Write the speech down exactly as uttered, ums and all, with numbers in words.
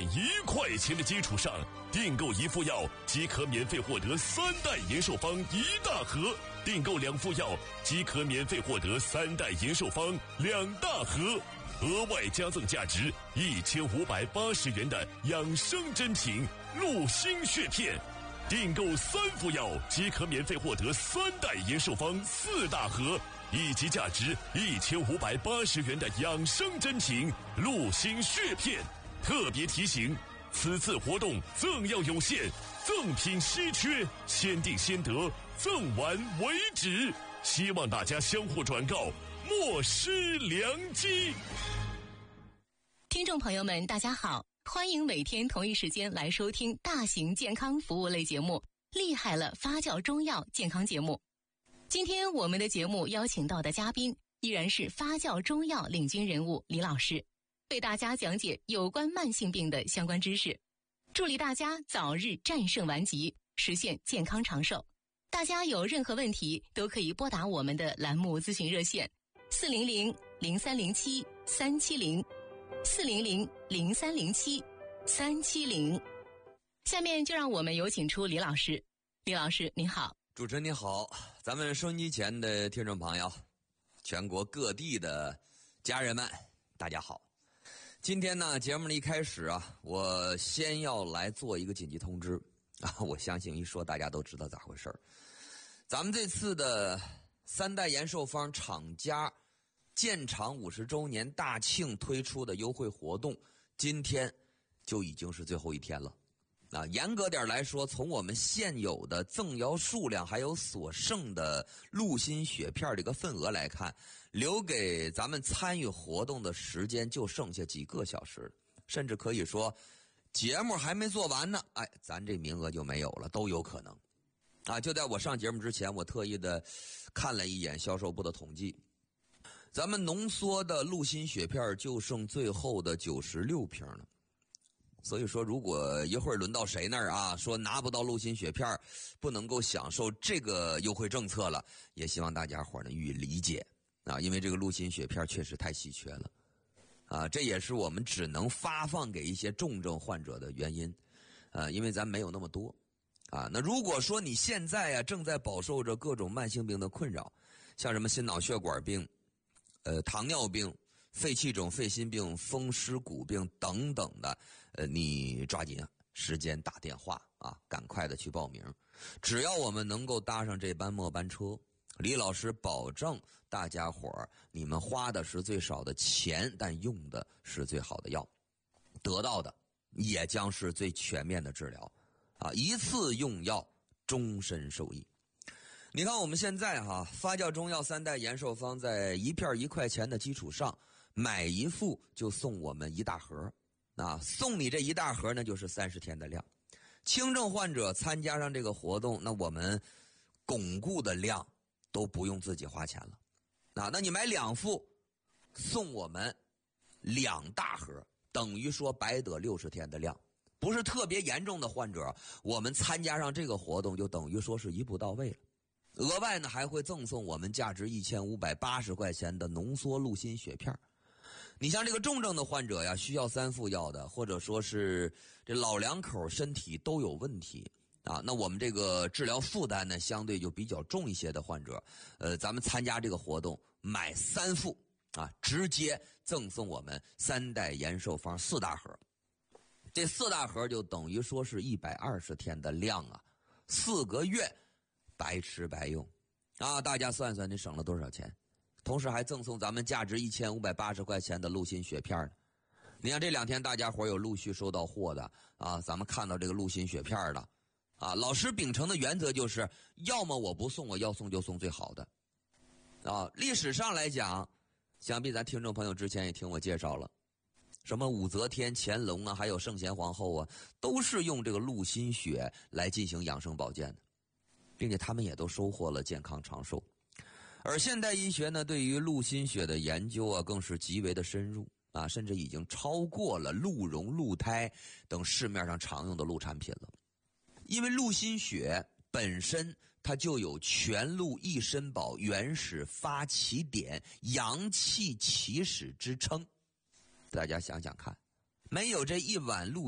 一块钱的基础上，订购一副药即可免费获得三代延寿方一大盒，订购两副药即可免费获得三代延寿方两大盒，额外加赠价值一千五百八十元的养生珍品鹿心血片。订购三副药即可免费获得三代延寿方四大盒，以及价值一千五百八十元的养生珍品鹿心血片。特别提醒，此次活动赠药有限，赠品稀缺，先订先得，赠完为止。希望大家相互转告，莫失良机。 听众朋友们，大家好，欢迎每天同一时间来收听大型健康服务类节目《厉害了发酵中药健康节目》。今天我们的节目邀请到的嘉宾依然是发酵中药领军人物李老师，为大家讲解有关慢性病的相关知识，助力大家早日战胜顽疾，实现健康长寿。大家有任何问题都可以拨打我们的栏目咨询热线四零零零三零七三七零四零零零三零七三七零。下面就让我们有请出李老师。李老师您好。 主持人你好，咱们收音机前的听众朋友，全国各地的家人们大家好。今天呢，节目的一开始啊，我先要来做一个紧急通知啊，我相信一说大家都知道咋回事儿。咱们这次的三代延寿方厂家建厂五十周年大庆推出的优惠活动，今天就已经是最后一天了。啊，严格点来说，从我们现有的赠药数量还有所剩的鹿心血片这个份额来看，留给咱们参与活动的时间就剩下几个小时，甚至可以说节目还没做完呢，哎，咱这名额就没有了，都有可能。啊，就在我上节目之前，我特意的看了一眼销售部的统计，咱们浓缩的鹿心血片就剩最后的九十六瓶了。所以说，如果一会儿轮到谁那儿啊，说拿不到鹿心血片，不能够享受这个优惠政策了，也希望大家伙呢予以理解啊，因为这个鹿心血片确实太稀缺了啊，这也是我们只能发放给一些重症患者的原因啊，因为咱没有那么多啊。那如果说你现在啊正在饱受着各种慢性病的困扰，像什么心脑血管病、呃糖尿病、肺气肿、肺心病、风湿骨病等等的，呃，你抓紧时间打电话啊，赶快的去报名。只要我们能够搭上这班末班车，李老师保证大家伙儿，你们花的是最少的钱，但用的是最好的药，得到的也将是最全面的治疗啊！一次用药，终身受益。你看我们现在哈、啊，发酵中药三代延寿方在一片一块钱的基础上，买一副就送我们一大盒，啊，送你这一大盒呢就是三十天的量。轻症患者参加上这个活动，那我们巩固的量都不用自己花钱了，啊，那你买两副，送我们两大盒，等于说白得六十天的量。不是特别严重的患者，我们参加上这个活动就等于说是一步到位了。额外呢还会赠送我们价值一千五百八十块钱的浓缩鹿心血片。你像这个重症的患者呀，需要三副药的，或者说是这老两口身体都有问题啊，那我们这个治疗负担呢相对就比较重一些的患者，呃，咱们参加这个活动买三副啊，直接赠送我们三代延寿方四大盒。这四大盒就等于说是一百二十天的量啊，四个月白吃白用啊！大家算算你省了多少钱？同时还赠送咱们价值一千五百八十块钱的鹿心血片呢。你看这两天大家伙有陆续收到货的啊，咱们看到这个鹿心血片了啊。老师秉承的原则就是，要么我不送，我要送就送最好的啊。历史上来讲，想必咱听众朋友之前也听我介绍了，什么武则天、乾隆啊，还有圣贤皇后啊，都是用这个鹿心血来进行养生保健的，并且他们也都收获了健康长寿。而现代医学呢，对于鹿心血的研究啊，更是极为的深入啊，甚至已经超过了鹿茸、鹿胎等市面上常用的鹿产品了。因为鹿心血本身它就有全鹿一身宝、原始发起点、阳气起始之称。大家想想看，没有这一碗鹿